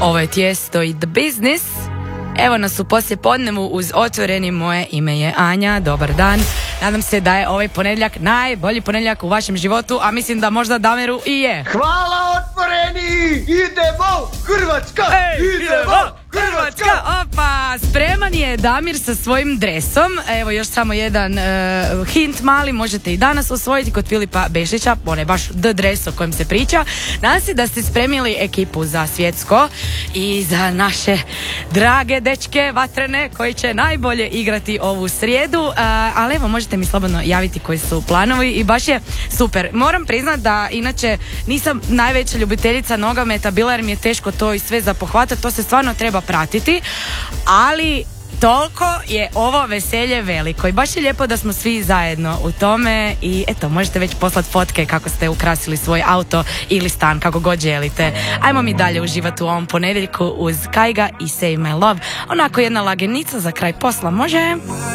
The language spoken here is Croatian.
Ovo je Tijesto i The Business. Evo nas u poslijepodnevu uz Otvoreni. Moje ime je Anja, dobar dan. Nadam se da je ovaj ponedjeljak najbolji ponedjeljak u vašem životu, a mislim da možda Dameru i je. Hvala Otvoreni! Idemo Hrvatska! Idemo Hrvatska! Opa, spreman je Damir sa svojim dresom. Evo još samo jedan hint mali, možete i danas osvojiti kod Filipa Bešića, on je baš the dress o kojem se priča. Nadam se da ste spremili ekipu za svjetsko i za naše drage dečke vatrene koji će najbolje igrati ovu srijedu, ali evo možete mi slobodno javiti koji su planovi i baš je super. Moram priznat da inače nisam najveća ljubiteljica nogometa bila jer mi je teško to i sve za pohvatati, to se stvarno treba pratiti, ali toliko je ovo veselje veliko i baš je lijepo da smo svi zajedno u tome i eto, možete već poslati fotke kako ste ukrasili svoj auto ili stan, kako god želite. Ajmo mi dalje uživati u ovom ponedjeljku uz Kajga i Save My Love. Onako jedna lagenica za kraj posla, može?